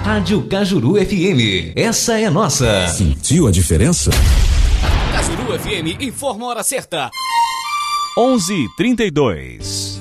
Rádio Cajuru FM, essa é nossa. Sentiu a diferença? Cajuru FM informa a hora certa. 11h32.